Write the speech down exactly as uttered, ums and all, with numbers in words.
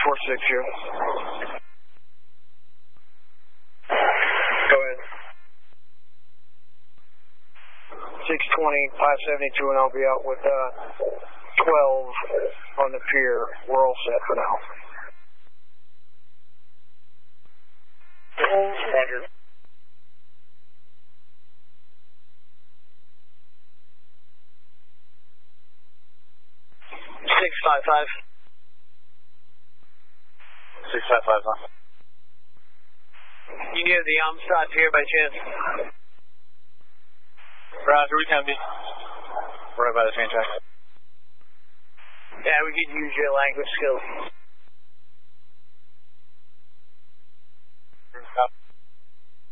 four six here. Go ahead. six twenty, five seventy-two, and I'll be out with uh, twelve on the pier. We're all set for now. Roger. six five five. six five five, huh? You near the Amstrad pier by chance? Roger, we can be. Right by the train track. Yeah, we could use your language skills.